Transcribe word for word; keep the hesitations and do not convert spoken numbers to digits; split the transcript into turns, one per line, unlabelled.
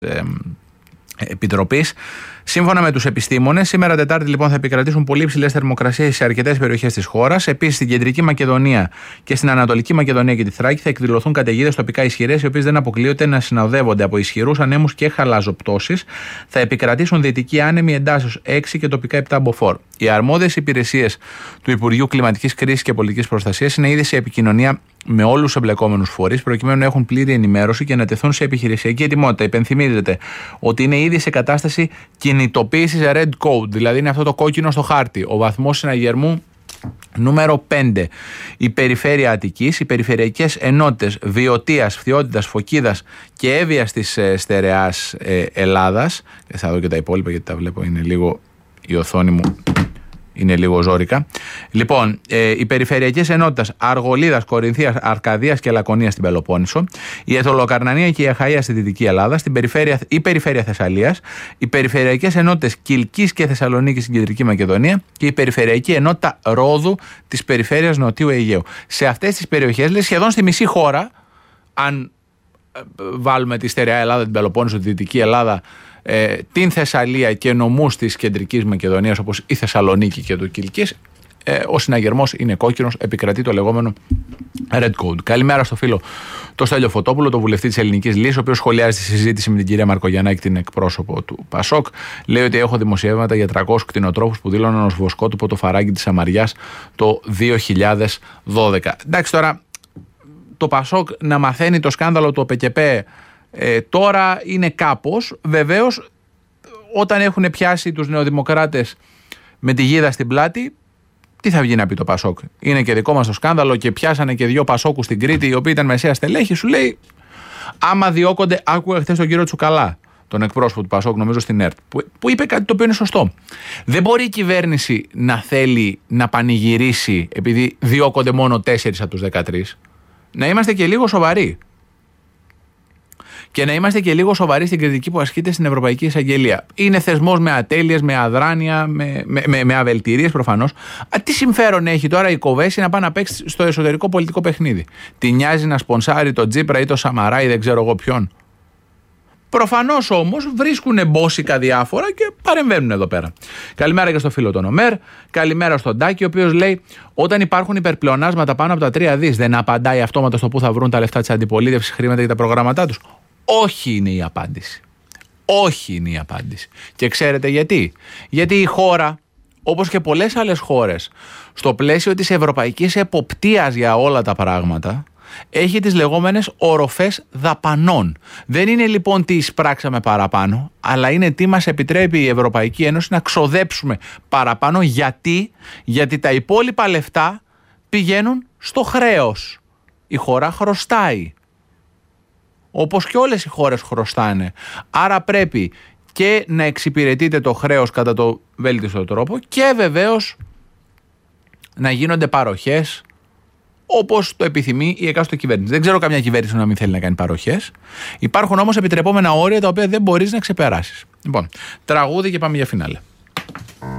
ε, Επιτροπής. Σύμφωνα με τους επιστήμονες, σήμερα Τετάρτη λοιπόν θα επικρατήσουν πολύ υψηλές θερμοκρασίες σε αρκετές περιοχές της χώρας. Επίσης, στην Κεντρική Μακεδονία και στην Ανατολική Μακεδονία και τη Θράκη θα εκδηλωθούν καταιγίδες τοπικά ισχυρές, οι οποίες δεν αποκλείονται να συνοδεύονται από ισχυρούς ανέμους και χαλαζοπτώσεις. Θα επικρατήσουν δυτικοί άνεμοι εντάσσεως έξι και τοπικά επτά μποφόρ. Οι αρμόδιες υπηρεσίες του Υπουργείου Κλιματικής Κρίσης και Πολιτικής Προστασίας είναι ήδη σε επικοινωνία με όλους τους εμπλεκόμενους φορείς, προκειμένου να έχουν πλήρη ενημέρωση και να τεθούν σε επιχειρησιακή ετοιμότητα. Υπενθυμίζεται ότι είναι ήδη σε κατάσταση κινητοποίησης Red Code, δηλαδή είναι αυτό το κόκκινο στο χάρτη, ο βαθμός συναγερμού νούμερο πέντε. Η περιφέρεια Αττικής, οι περιφερειακές ενότητες Βιωτίας, Φθιότητας, Φωκίδας και Εύβοιας της ε, στερεάς ε, Ελλάδας. Θα δω και τα υπόλοιπα γιατί τα βλέπω, είναι λίγο η οθόνη μου. Είναι λίγο ζόρικα. Λοιπόν, ε, οι περιφερειακές ενότητες Αργολίδας, Κορινθίας, Αρκαδίας και Λακωνίας στην Πελοπόννησο, η Αιθωλοκαρνανία και η Αχαΐα στη Δυτική Ελλάδα, στην περιφέρεια, η περιφέρεια Θεσσαλίας, οι περιφερειακές ενότητες Κιλκής και Θεσσαλονίκης στην Κεντρική Μακεδονία και η περιφερειακή ενότητα Ρόδου της περιφέρειας Νοτιού Αιγαίου. Σε αυτές τις περιοχές, λέει, σχεδόν στη μισή χώρα, αν βάλουμε τη στερεά Ελλάδα, την Πελοπόννησο, τη Δυτική Ελλάδα, Ε, την Θεσσαλία και νομούς της Κεντρικής Μακεδονίας όπως η Θεσσαλονίκη και το Κιλκής, ε, ο συναγερμός είναι κόκκινος, επικρατεί το λεγόμενο Red Code. Καλημέρα στο φίλο το Στέλιο Φωτόπουλο, το βουλευτή της Ελληνικής Λύσης, ο οποίος σχολιάζει τη συζήτηση με την κυρία Μαρκογιαννάκη, την εκπρόσωπο του Πασόκ. Λέει ότι έχω δημοσιεύματα για τριακόσιους κτηνοτρόφους που δήλωναν ως βοσκότοπο το φαράγγι της Σαμαριάς το δύο χιλιάδες δώδεκα. Εντάξει, τώρα το Πασόκ να μαθαίνει το σκάνδαλο του ΟΠΕΚΕΠΕ Ε, τώρα είναι κάπως. Βεβαίως, όταν έχουν πιάσει τους νεοδημοκράτες με τη γίδα στην πλάτη, τι θα βγει να πει το Πασόκ? Είναι και δικό μας το σκάνδαλο και πιάσανε και δύο Πασόκους στην Κρήτη, οι οποίοι ήταν μεσαία στελέχη. Σου λέει, άμα διώκονται, άκουγα χθες τον κύριο Τσουκαλά, τον εκπρόσωπο του Πασόκ, νομίζω στην ΕΡΤ, που, που είπε κάτι το οποίο είναι σωστό. Δεν μπορεί η κυβέρνηση να θέλει να πανηγυρίσει επειδή διώκονται μόνο τέσσερις από τους δεκατρείς. Να είμαστε και λίγο σοβαροί. Και να είμαστε και λίγο σοβαροί στην κριτική που ασκείται στην Ευρωπαϊκή Εισαγγελία. Είναι θεσμός με ατέλειες, με αδράνεια, με, με, με, με αβελτηρίες προφανώς. Α, τι συμφέρον έχει τώρα η Κοβέση να πάει να παίξει στο εσωτερικό πολιτικό παιχνίδι? Τη νοιάζει να σπονσάρει τον Τζίπρα ή τον Σαμαρά ή δεν ξέρω εγώ ποιον? Προφανώς όμως βρίσκουν μπόσικα διάφορα και παρεμβαίνουν εδώ πέρα. Καλημέρα και στο φίλο τον Ομέρ. Καλημέρα στον Τάκη, ο οποίος λέει: όταν υπάρχουν υπερπλεονάσματα πάνω από τα τρία δις, δεν απαντάει αυτόματα στο πού θα βρουν τα λεφτά της αντιπολίτευσης, χρήματα για τα προγράμματά τους? Όχι είναι η απάντηση. Όχι είναι η απάντηση. Και ξέρετε γιατί? Γιατί η χώρα, όπως και πολλές άλλες χώρες, στο πλαίσιο της ευρωπαϊκής εποπτείας για όλα τα πράγματα, έχει τις λεγόμενες οροφές δαπανών. Δεν είναι λοιπόν τι εισπράξαμε παραπάνω, αλλά είναι τι μας επιτρέπει η Ευρωπαϊκή Ένωση να ξοδέψουμε παραπάνω. Γιατί? Γιατί τα υπόλοιπα λεφτά πηγαίνουν στο χρέος. Η χώρα χρωστάει. Όπως και όλες οι χώρες χρωστάνε. Άρα πρέπει και να εξυπηρετείται το χρέος κατά το βέλτιστο τρόπο και βεβαίως να γίνονται παροχές όπως το επιθυμεί η εκάστοτε κυβέρνηση. Δεν ξέρω καμιά κυβέρνηση να μην θέλει να κάνει παροχές. Υπάρχουν όμως επιτρεπόμενα όρια τα οποία δεν μπορείς να ξεπεράσεις. Λοιπόν, τραγούδι και πάμε για φινάλε.